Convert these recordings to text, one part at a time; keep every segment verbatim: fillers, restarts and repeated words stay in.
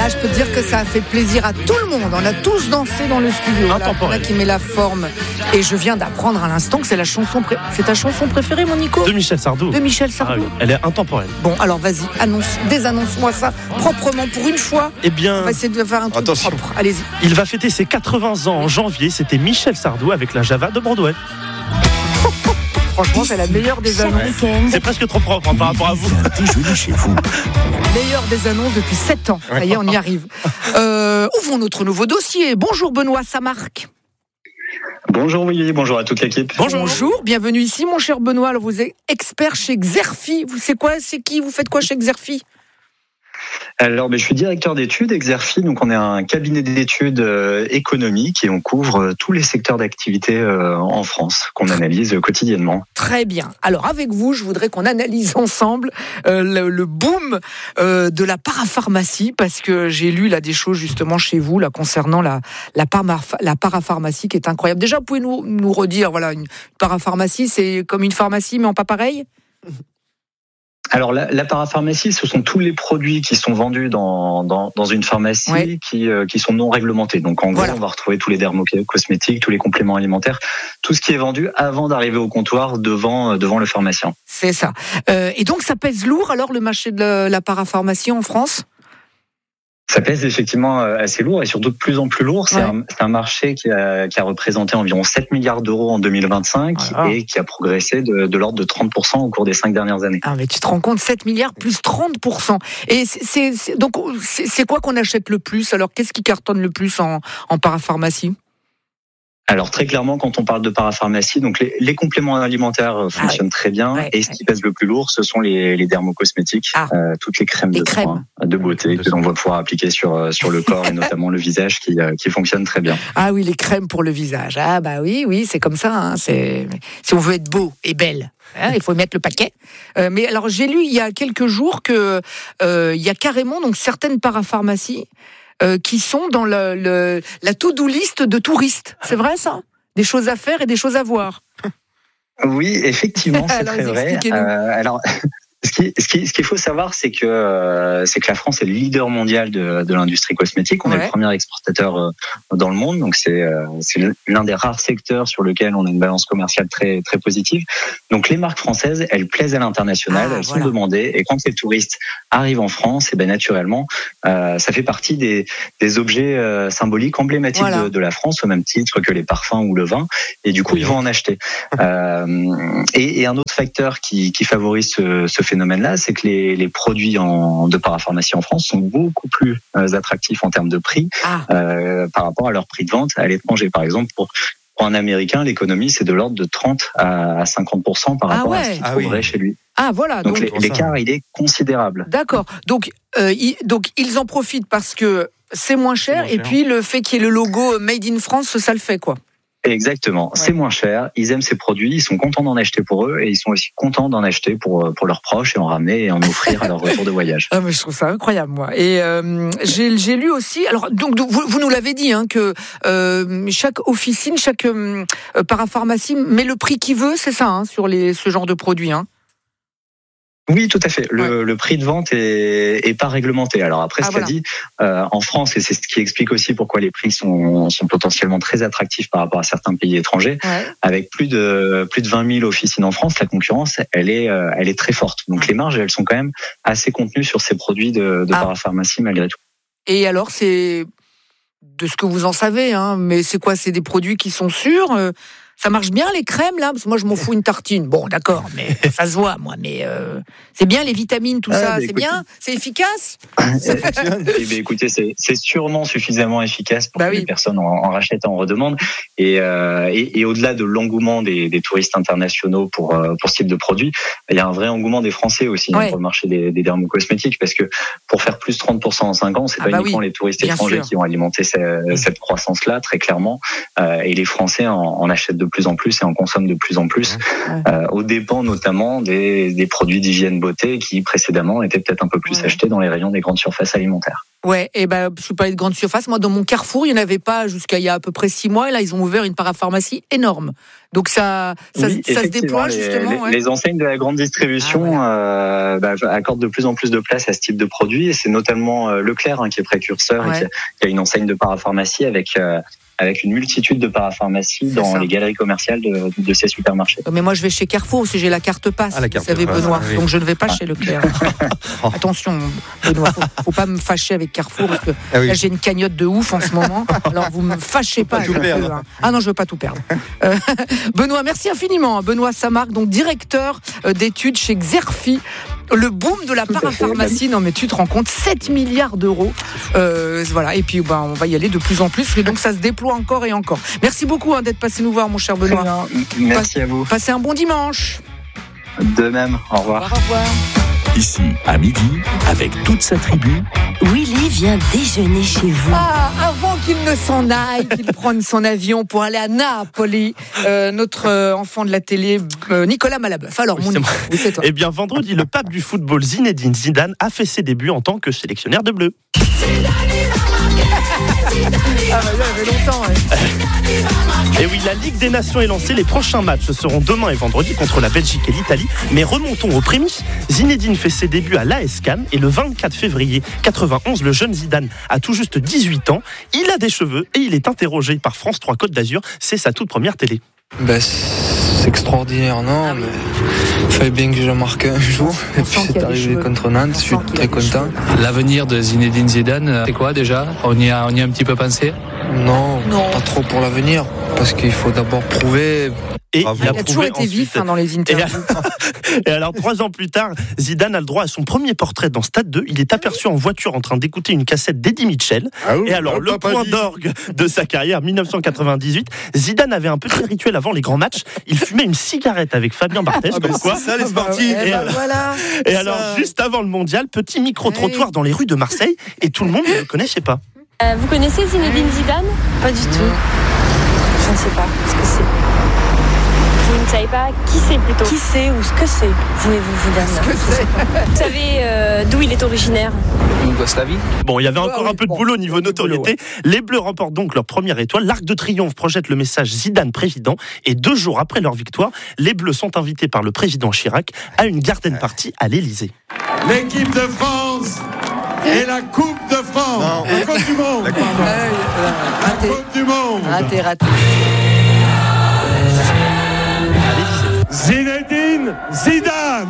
Ah, je peux te dire que ça a fait plaisir à tout le monde. On a tous dansé dans le studio. Là, il y en a qui met la forme. Et je viens d'apprendre à l'instant que c'est la chanson pré... c'est ta chanson préférée, mon Nico ? De Michel Sardou. De Michel Sardou. Ah oui, elle est intemporelle. Bon, alors vas-y, annonce, désannonce-moi ça proprement pour une fois. Eh bien, on va essayer de faire un truc attention. propre. Allez-y. Il va fêter ses quatre-vingts ans en janvier. C'était Michel Sardou avec la Java de Broadway. Franchement, c'est la meilleure des annonces. C'est presque trop propre hein, par rapport à vous. Déjeuner chez vous. Meilleure des annonces depuis sept ans. Ça y est, on y arrive. Euh, ouvrons notre nouveau dossier. Bonjour Benoît Samarc. Bonjour Willy, bonjour à toute l'équipe. Bonjour. Bonjour, bienvenue ici mon cher Benoît. Alors, vous êtes expert chez Xerfi. Vous c'est quoi, c'est qui ? Vous faites quoi chez Xerfi ? Alors, ben, je suis directeur d'études, Xerfi, donc on est un cabinet d'études euh, économiques et on couvre euh, tous les secteurs d'activité euh, en France, qu'on analyse euh, quotidiennement. Très bien. Alors, avec vous, je voudrais qu'on analyse ensemble euh, le, le boom euh, de la parapharmacie, parce que j'ai lu là des choses justement chez vous là concernant la la, para, la parapharmacie qui est incroyable. Déjà, vous pouvez nous, nous redire, voilà, une parapharmacie, c'est comme une pharmacie, mais en pas pareil ? Alors la, la parapharmacie, ce sont tous les produits qui sont vendus dans dans, dans une pharmacie ouais. qui euh, qui sont non réglementés. Donc en voilà. gros, on va retrouver tous les dermocosmétiques, tous les compléments alimentaires, tout ce qui est vendu avant d'arriver au comptoir devant euh, devant le pharmacien. C'est ça. Euh, et donc ça pèse lourd alors le marché de la, la parapharmacie en France ? Ça pèse effectivement assez lourd et surtout de plus en plus lourd. C'est, ouais. un, c'est un marché qui a, qui a représenté environ sept milliards d'euros en deux mille vingt-cinq voilà. et qui a progressé de, de l'ordre de trente pour cent au cours des cinq dernières années. Ah, mais tu te rends compte, sept milliards plus trente pour cent. Et c'est, c'est, c'est, donc, c'est, c'est quoi qu'on achète le plus ? Alors, qu'est-ce qui cartonne le plus en, en parapharmacie ? Alors très clairement, quand on parle de parapharmacie, donc les, les compléments alimentaires fonctionnent ah ouais. très bien, ouais, et ce qui ouais. pèse le plus lourd, ce sont les, les dermocosmétiques, ah. euh, toutes les crèmes les de crèmes. soins, de beauté que l'on va pouvoir appliquer sur sur le corps et notamment le visage, qui qui fonctionnent très bien. Ah oui, les crèmes pour le visage. Ah bah oui, oui, c'est comme ça. Hein, c'est si on veut être beau et belle. Hein, il faut mettre le paquet. Euh, mais alors j'ai lu il y a quelques jours que euh, il y a carrément donc certaines parapharmacies. Euh, qui sont dans le, le, la to-do list de touristes. C'est vrai ça ? Des choses à faire et des choses à voir. Oui, effectivement, c'est très vrai. Euh, alors, ce, qui, ce, qui, ce qu'il faut savoir, c'est que, euh, c'est que la France est le leader mondial de, de l'industrie cosmétique. On ouais. est le premier exportateur euh, dans le monde, donc c'est, euh, c'est l'un des rares secteurs sur lequel on a une balance commerciale très, très positive. Donc les marques françaises, elles plaisent à l'international, ah, elles voilà. sont demandées, et quand les touristes arrivent en France, et ben naturellement, euh, ça fait partie des, des objets euh, symboliques, emblématiques voilà. de, de la France, au même titre que les parfums ou le vin, et du coup, oui. ils vont en acheter. Euh, et, et un autre facteur qui, qui favorise ce, ce phénomène-là, c'est que les, les produits en, de parapharmacie en France sont beaucoup plus euh, attractifs en termes de prix ah. euh, par rapport à leur prix de vente à l'étranger. Par exemple, pour Pour un Américain, l'économie, c'est de l'ordre de trente à cinquante pour cent par rapport ah ouais. à ce qu'il ah trouverait oui. chez lui. Ah voilà. Donc, donc l'écart, il est considérable. D'accord. Donc, euh, ils, donc ils en profitent parce que c'est moins cher, c'est moins et cher. Puis le fait qu'il y ait le logo Made in France, ça le fait quoi. Exactement, ouais. c'est moins cher, ils aiment ces produits, ils sont contents d'en acheter pour eux et ils sont aussi contents d'en acheter pour pour leurs proches et en ramener et en offrir à leur retour de voyage. Ah mais je trouve ça incroyable moi. Et euh, j'ai j'ai lu aussi, alors donc vous, vous nous l'avez dit hein, que euh, chaque officine, chaque euh, parapharmacie met le prix qu'il veut, c'est ça hein, sur les ce genre de produits hein. Oui, tout à fait. Le, ouais. le prix de vente est, est pas réglementé. Alors après, ah, cela voilà. dit, euh, en France, et c'est ce qui explique aussi pourquoi les prix sont, sont potentiellement très attractifs par rapport à certains pays étrangers, ouais. avec plus de plus de vingt mille officines en France, la concurrence, elle est euh, elle est très forte. Donc ouais. les marges, elles sont quand même assez contenues sur ces produits de, de ah. parapharmacie malgré tout. Et alors, c'est de ce que vous en savez, hein, mais c'est quoi ? C'est des produits qui sont sûrs euh... Ça marche bien les crèmes là, parce que moi je m'en fous une tartine. Bon d'accord, mais ça se voit moi. Mais euh, c'est bien les vitamines, tout ah, ça, c'est écoutez, bien, c'est efficace. Ça fonctionne. Eh bien, écoutez, c'est, c'est sûrement suffisamment efficace pour bah que oui. les personnes en, en rachètent, en redemandent. Et, euh, et, et au-delà de l'engouement des, des touristes internationaux pour pour ce type de produit, il y a un vrai engouement des Français aussi ouais. hein, pour le marché des, des dermocosmétiques, parce que pour faire plus trente pour cent en cinq ans, c'est ah pas bah uniquement oui. les touristes bien étrangers sûr. Qui ont alimenté cette, mmh. cette croissance-là très clairement, euh, et les Français en, en achètent de de plus en plus et en consomme de plus en plus, ouais. euh, aux dépens notamment des, des produits d'hygiène beauté qui précédemment étaient peut-être un peu plus ouais. achetés dans les rayons des grandes surfaces alimentaires. Ouais, et ben je parlais de grandes surfaces. Moi, dans mon Carrefour, il n'y en avait pas jusqu'à il y a à peu près six mois. Et là, ils ont ouvert une parapharmacie énorme. Donc ça, ça, oui, ça se déploie les, justement. Les, ouais. les enseignes de la grande distribution ah, voilà. euh, bah, accordent de plus en plus de place à ce type de produit, et c'est notamment euh, Leclerc hein, qui est précurseur ouais. et qui a, qui a une enseigne de parapharmacie avec euh, avec une multitude de parapharmacies dans ça. les galeries commerciales de, de ces supermarchés. Mais moi, je vais chez Carrefour aussi, j'ai la carte passe, ah, la carte vous savez, Benoît. Ah, oui. Donc, je ne vais pas ah. chez Leclerc. Attention, Benoît, faut, faut pas me fâcher avec Carrefour, parce que ah, oui. là, j'ai une cagnotte de ouf en ce moment. Alors, vous me fâchez pas. pas tout perdre. Hein. Ah non, je veux pas tout perdre. Euh, Benoît, merci infiniment. Benoît Samarc, donc directeur d'études chez Xerfi. Le boom de la parapharmacie, non mais tu te rends compte, sept milliards d'euros. Euh, voilà, et puis ben, on va y aller de plus en plus, et donc ça se déploie encore et encore. Merci beaucoup hein, d'être passé nous voir, mon cher Benoît. Merci à vous. Passez un bon dimanche. De même, au revoir. Au revoir. Au revoir. Ici, à midi, avec toute sa tribu, Willy vient déjeuner chez vous. Ah, avant qu'il ne s'en aille, qu'il prenne son avion pour aller à Napoli, euh, notre euh, enfant de la télé, euh, Nicolas Malabeuf. Alors, mon Nicolas, oui, c'est toi. Eh bien, vendredi, le pape du football, Zinedine Zidane, a fait ses débuts en tant que sélectionneur de bleu. Ah bah là, il y avait longtemps, ouais. Et oui, la Ligue des Nations est lancée. Les prochains matchs seront demain et vendredi contre la Belgique et l'Italie. Mais remontons aux prémices. Zinedine fait ses débuts à l'A S Cannes et le vingt-quatre février quatre-vingt-onze, le jeune Zidane a tout juste dix-huit ans. Il a des cheveux et il est interrogé par France trois Côte d'Azur. C'est sa toute première télé. Bah, c'est extraordinaire, non, ah oui. mais il fallait bien que je marque un jour. Et puis c'est arrivé contre Nantes, je suis très content. L'avenir de Zinedine Zidane, c'est quoi déjà ? On y a, on y a un petit peu pensé ? Non, non, pas trop pour l'avenir, parce qu'il faut d'abord prouver. Et il a, il a toujours été ensuite. vif hein, dans les interviews. Et, et alors, trois ans plus tard, Zidane a le droit à son premier portrait dans Stade deux. Il est aperçu en voiture en train d'écouter une cassette d'Eddie Mitchell. Ah oui, et alors, le point dit. d'orgue de sa carrière, dix-neuf cent quatre-vingt-dix-huit, Zidane avait un petit rituel avant les grands matchs. Il fumait une cigarette avec Fabien Barthez. Ah, comme quoi. C'est ça, les sportifs. Et, et, alors, voilà. et alors, juste avant le mondial, petit micro-trottoir dans les rues de Marseille. Et tout le monde ne le connaissait pas. Euh, vous connaissez Zinedine Zidane ? Pas du tout. Je ne sais pas ce que c'est. Vous ne savez pas qui c'est plutôt ? Qui c'est ou ce que c'est ? Pouvez-vous vous dire ce que c'est ? Vous savez euh, d'où il est originaire ? Yougoslavie. Bon, il y avait encore oh, oui, un peu de bon, boulot au niveau notoriété. Boulot, ouais. Les Bleus remportent donc leur première étoile. L'Arc de Triomphe projette le message Zidane président. Et deux jours après leur victoire, les Bleus sont invités par le président Chirac à une garden party à l'Élysée. L'équipe de France et la Coupe de France. Non. La Coupe du Monde. La Coupe, la coupe du Monde. Raté, raté. Zinedine Zidane.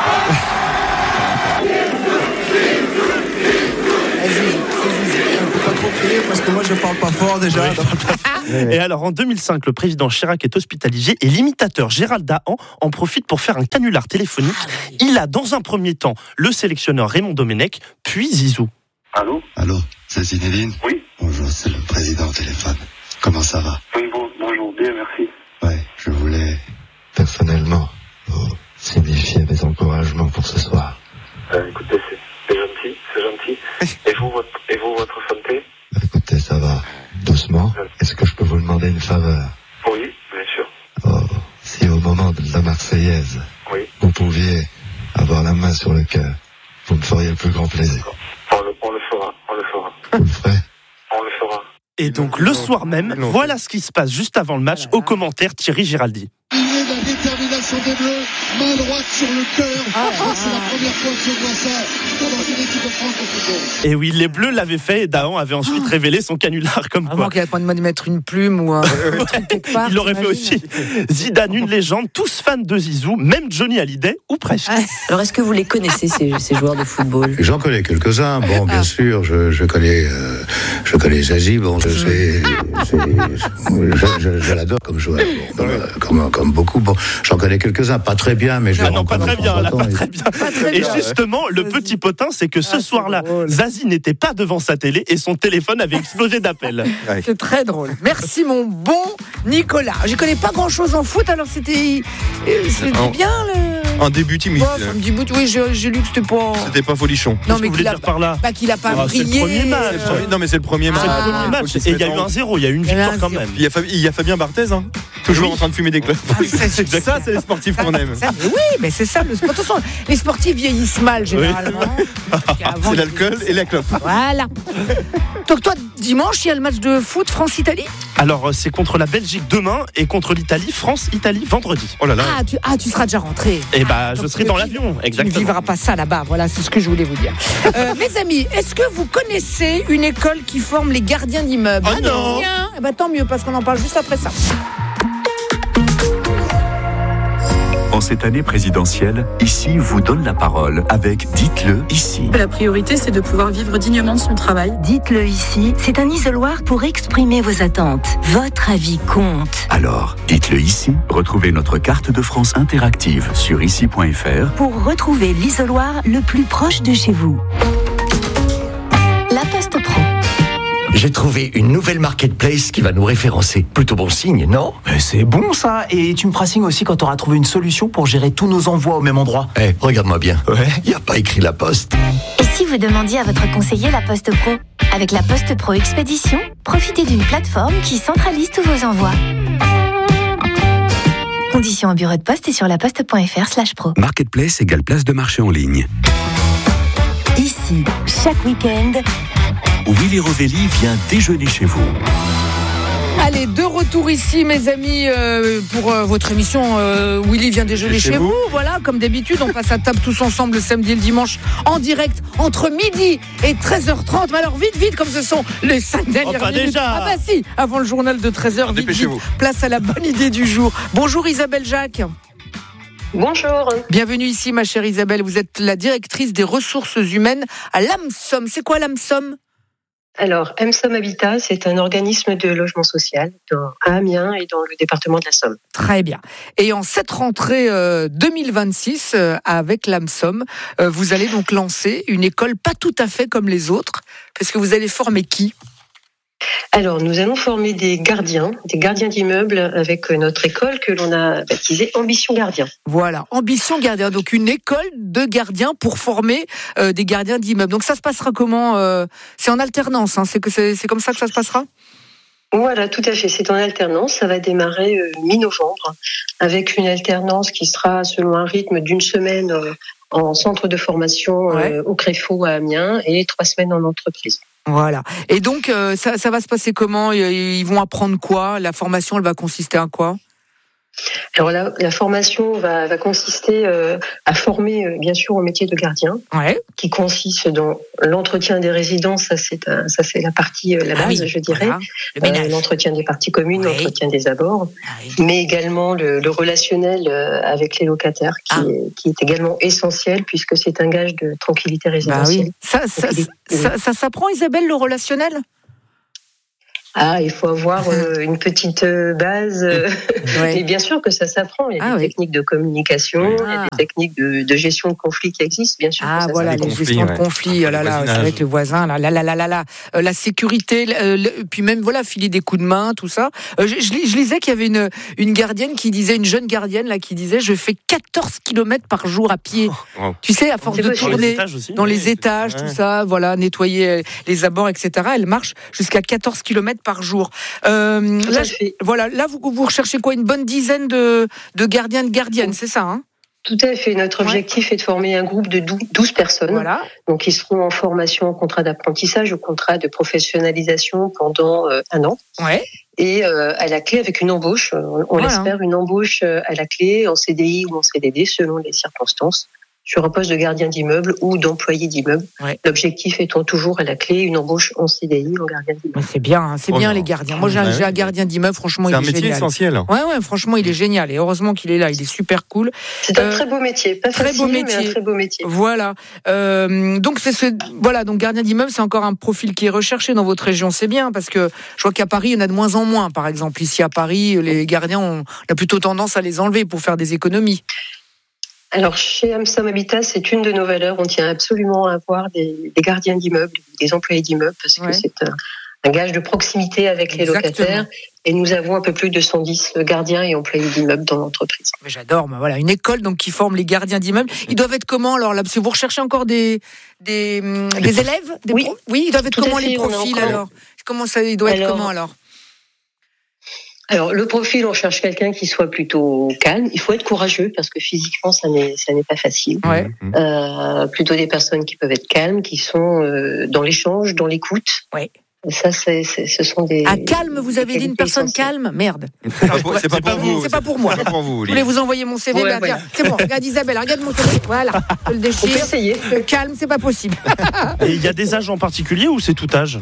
Parce que moi je parle pas fort déjà. Oui. Et alors en deux mille cinq, le président Chirac est hospitalisé et l'imitateur Gérald Dahan en profite pour faire un canular téléphonique. Il a dans un premier temps le sélectionneur Raymond Domenech, puis Zizou. Allô ? Allô, c'est Zinedine ? Oui. Bonjour, c'est le président au téléphone. Comment ça va ? Oui, bon, bonjour, bien, merci. Ouais, je voulais personnellement vous signifier mes encouragements pour ce soir. Euh, écoutez, c'est, c'est gentil, c'est gentil. Et vous, votre, et vous, votre santé ? Écoutez, ça va doucement. Est-ce que je peux vous demander une faveur ? Oui, bien sûr. Oh, si au moment de la Marseillaise, oui. vous pouviez avoir la main sur le cœur, vous me feriez le plus grand plaisir. On le, on le fera, on le fera. Vous le ferez ? On le fera. Et donc le soir même, voilà ce qui se passe juste avant le match. Au commentaire, Thierry Giraldi. Il est la détermination des Bleus, main droite sur le cœur. Ah, c'est la première fois que je vois ça dans une équipe de France de football. Et oui, les Bleus l'avaient fait et Dahan avait ensuite révélé son canular comme quoi. Avant qu'il n'y ait pas de mettre une plume ou un truc quelque part. Il l'aurait fait aussi. Zidane, une légende, tous fans de Zizou, même Johnny Hallyday ou presque. Alors est-ce que vous les connaissez ces, ces joueurs de football ? J'en connais quelques-uns. Bon, bien sûr, je, je connais, euh, je connais Zazie. Bon, je sais, je, je, je l'adore comme joueur, bon, comme, comme, comme beaucoup. Bon, j'en connais quelques-uns, pas très bien, mais je ah le non, pas très bien, là, pas très bien. Pas très et bien. justement, le petit potin, c'est que ce ah, soir-là, Zazie n'était pas devant sa télé et son téléphone avait explosé d'appels. C'est très drôle. Merci mon bon Nicolas. Je connais pas grand-chose en foot, alors c'était, c'était un, bien le. Un début timide. Ouais, un début, oui, j'ai, j'ai lu que c'était pas. C'était pas folichon. Non, mais vous voulez dire par là bah, qu'il a pas ah, brillé. C'est le premier match. Euh... Non, mais c'est le premier match. C'est le premier match. Et il y a eu un zéro, il y a eu une victoire quand même. Il y a Fabien Barthez, hein. Toujours oui. en train de fumer des clopes. Ah, ça, c'est ça, c'est les sportifs qu'on aime. Ça, mais oui, mais c'est ça. Le sport. De toute façon, les sportifs vieillissent mal généralement. Oui. C'est l'alcool et la clope. Voilà. Donc toi, dimanche, il y a le match de foot France-Italie. Alors c'est contre la Belgique demain et contre l'Italie, France-Italie vendredi. Oh là là. Ah, tu, ah, tu seras déjà rentré. Et bah, ah, je serai dans l'avion, exactement. Tu ne vivras pas ça là-bas. Voilà, c'est ce que je voulais vous dire. euh, mes amis, est-ce que vous connaissez une école qui forme les gardiens d'immeubles? Oh non. Eh ben, tant mieux, parce qu'on en parle juste après ça. En cette année présidentielle, Ici vous donne la parole avec Dites-le ici. La priorité, c'est de pouvoir vivre dignement de son travail. Dites-le ici, c'est un isoloir pour exprimer vos attentes. Votre avis compte. Alors, dites-le ici. Retrouvez notre carte de France interactive sur ici point f r pour retrouver l'isoloir le plus proche de chez vous. La Poste Pro. J'ai trouvé une nouvelle marketplace qui va nous référencer. Plutôt bon signe, non? C'est bon ça. Et tu me feras signe aussi quand tu auras trouvé une solution pour gérer tous nos envois au même endroit. Eh, hey, regarde-moi bien. Ouais. Il n'y a pas écrit la Poste. Et si vous demandiez à votre conseiller la Poste Pro? Avec la Poste Pro Expédition, profitez d'une plateforme qui centralise tous vos envois. Conditions au bureau de poste et sur laposte.fr slash pro. Marketplace égale place de marché en ligne. Ici, chaque week-end, Willy Rovelli vient déjeuner chez vous. Allez, de retour ici, mes amis, euh, pour euh, votre émission euh, Willy vient déjeuner chez, chez vous. vous. Voilà, comme d'habitude, on passe à table tous ensemble le samedi et le dimanche en direct entre midi et treize heures trente. Mais alors, vite, vite, comme ce sont les cinq dernières oh, minutes. Déjà. Ah bah si, avant le journal de treize heures, vite, vite, place à la bonne idée du jour. Bonjour Isabelle Jacques. Bonjour. Bienvenue ici, ma chère Isabelle. Vous êtes la directrice des ressources humaines à l'AMSOM. C'est quoi l'AMSOM ? Alors, AMSOM Habitat, c'est un organisme de logement social dans, à Amiens et dans le département de la Somme. Très bien. Et en cette rentrée euh, deux mille vingt-six, euh, avec l'AMSOM, euh, vous allez donc lancer une école pas tout à fait comme les autres, parce que vous allez former qui ? Alors, nous allons former des gardiens, des gardiens d'immeubles avec notre école que l'on a baptisée Ambition Gardien. Voilà, Ambition Gardien, donc une école de gardiens pour former euh, des gardiens d'immeubles. Donc ça se passera comment euh, C'est en alternance, hein, c'est, que c'est, c'est comme ça que ça se passera ? Voilà, tout à fait, c'est en alternance, ça va démarrer euh, mi-novembre, avec une alternance qui sera selon un rythme d'une semaine euh, en centre de formation euh, ouais. au Créfaux à Amiens et trois semaines en entreprise. Voilà. Et donc, euh, ça, ça va se passer comment ? Ils vont apprendre quoi ? La formation, elle va consister en quoi ? Alors la, la formation va, va consister euh, à former euh, bien sûr au métier de gardien, ouais. qui consiste dans l'entretien des résidences, ça c'est, un, ça c'est la partie, euh, la base, ah oui, je dirais, voilà. euh, l'entretien des parties communes, ouais. l'entretien des abords, ah oui. mais également le, le relationnel euh, avec les locataires, qui, ah. est, qui est également essentiel puisque c'est un gage de tranquillité résidentielle. Bah oui. Ça, ça, ça, ça, ça s'apprend, Isabelle, le relationnel ? Ah, il faut avoir euh, une petite base. Euh, ouais. Et bien sûr que ça s'apprend. Il y a ah, des oui. techniques de communication, ah. il y a des techniques de, de gestion de conflits qui existent, bien sûr. Ah, que ça voilà, les gestions ouais. de conflits. Oh là là, c'est avec les voisins, là, là, là, là, là, là. Euh, la sécurité, euh, le, puis même, voilà, filer des coups de main, tout ça. Euh, je, je, je lisais qu'il y avait une, une gardienne qui disait, une jeune gardienne, là, qui disait, je fais quatorze kilomètres par jour à pied. Oh, wow. Tu sais, à force c'est de possible. tourner dans les étages, dans les étages tout ça, voilà, nettoyer les abords, et cetera. Elle marche jusqu'à quatorze kilomètres par jour. Euh, là, voilà, là vous, vous recherchez quoi ? Une bonne dizaine de, de gardiens, de gardiennes, c'est ça hein ? Tout à fait. Notre objectif ouais. est de former un groupe de douze personnes. Voilà. Donc, ils seront en formation en contrat d'apprentissage ou contrat de professionnalisation pendant euh, un an. Ouais. Et euh, à la clé, avec une embauche, on voilà. l'espère, une embauche à la clé, en C D I ou en C D D, selon les circonstances, sur un poste de gardien d'immeuble ou d'employé d'immeuble. Ouais. L'objectif étant toujours à la clé une embauche en C D I, en gardien d'immeuble. C'est bien, hein, c'est oh bien non. les gardiens. Moi, j'ai, ouais. j'ai un gardien d'immeuble, franchement, c'est il est génial. C'est un métier essentiel. Ouais, ouais, franchement, il est génial. Et heureusement qu'il est là, il est super cool. C'est euh, un très beau métier, pas très facile, beau métier. mais un très beau métier. Voilà. Euh, donc, c'est ce, voilà, donc gardien d'immeuble, c'est encore un profil qui est recherché dans votre région. C'est bien, parce que je vois qu'à Paris, il y en a de moins en moins. Par exemple, ici à Paris, les gardiens, on, on a plutôt tendance à les enlever pour faire des économies. Alors, chez AMSOM Habitat, c'est une de nos valeurs. On tient absolument à avoir des, des gardiens d'immeubles, des employés d'immeubles, parce ouais. que c'est un, un gage de proximité avec Exactement. les locataires. Et nous avons un peu plus de cent dix gardiens et employés d'immeubles dans l'entreprise. Mais j'adore, mais voilà, une école donc qui forme les gardiens d'immeubles. Ils doivent être comment alors là ? Parce que vous recherchez encore des des, des, des élèves des Oui, pro- oui, ils doivent être Tout comment fait, les profils encore... alors ? Comment ça, ils doivent alors... être comment alors ? Alors, le profil, on cherche quelqu'un qui soit plutôt calme. Il faut être courageux parce que physiquement, ça n'est, ça n'est pas facile. Ouais. Euh, plutôt des personnes qui peuvent être calmes, qui sont euh, dans l'échange, dans l'écoute. Ouais. Ça, c'est, c'est, ce sont des. Ah, calme, vous avez dit une personne calme? Merde. C'est pas pour, c'est pas pour vous. C'est pas pour moi. C'est pas pour vous. Je voulais vous envoyer mon C V. Ouais, mais voilà. C'est bon, regarde Isabelle, regarde mon C V. Voilà, je le déchire. On peut essayer. Le calme, c'est pas possible. Et il y a des âges en particulier ou c'est tout âge?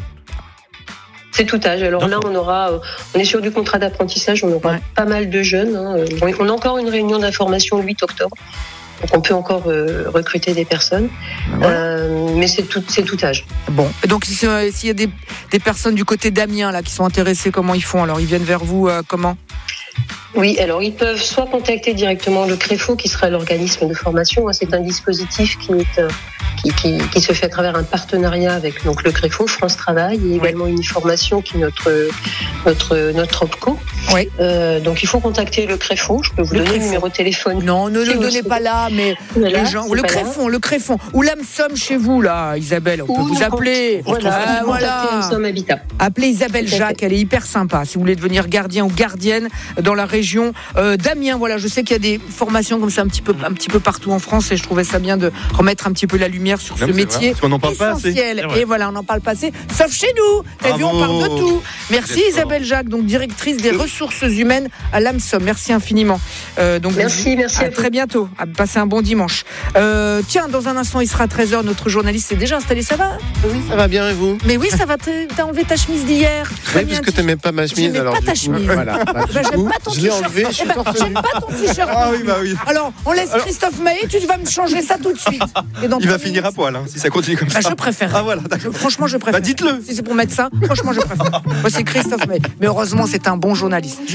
C'est tout âge. Alors là, on aura, on est sur du contrat d'apprentissage, on aura ouais. pas mal de jeunes. Hein. On a encore une réunion d'information le huit octobre. Donc on peut encore euh, recruter des personnes, ouais. euh, mais c'est tout, c'est tout âge. Bon, et donc s'il y a des, des personnes du côté d'Amiens là qui sont intéressées, comment ils font? Alors ils viennent vers vous euh, comment? Oui, alors ils peuvent soit contacter directement le CREFO, qui sera l'organisme de formation. C'est un dispositif qui est euh, Qui, qui, qui se fait à travers un partenariat avec donc le CREFO, France Travail, et également une formation qui est notre notre notre OPCO. Oui. Euh, donc il faut contacter le CREFO. Je peux vous le donner CREFO. Le numéro de téléphone. Non, ne le donnez pas là, mais voilà, les gens, ou le CREFO, le CREFO, ou l'AMSOM chez vous là, Isabelle, on peut vous appeler. Voilà, euh, voilà. l'AMSOM Habitat. Appelez Isabelle Jacques, elle est hyper sympa. Si vous voulez devenir gardien ou gardienne dans la région euh, d'Amiens, voilà, je sais qu'il y a des formations comme ça un petit peu un petit peu partout en France, et je trouvais ça bien de remettre un petit peu la lumière sur ce non, métier on en parle essentiel. Pas assez. Et voilà, on n'en parle pas assez, sauf chez nous. T'as vu, on parle de tout. Merci Isabelle Jacques, donc directrice des ressources humaines à l'AMSOM. Merci infiniment. Euh, donc merci, merci. À, à à très bientôt. À passer un bon dimanche. Euh, tiens, dans un instant, il sera treize heures. Notre journaliste est déjà installé. Ça va? Oui, ça va bien, et vous? Mais oui, ça va. T'as enlevé ta chemise d'hier. Oui, parce que t'aimais pas ma chemise. J'aimais alors, pas ta chemise. Voilà. Bah, j'aime pas ton je l'ai t-shirt. enlevé, je suis eh ben, j'aime pas ton t-shirt. Ah oui, bah oui. Alors, on laisse alors... Christophe Maé. Tu vas me changer ça tout de suite. Et dans il va finir à poil, hein, si ça continue comme bah, ça. Je préfère. Ah voilà, je, franchement, je préfère. Bah dites-le. Si c'est pour mettre ça, franchement, je préfère. Moi, c'est Christophe Maé. Mais heureusement, c'est un bon journaliste.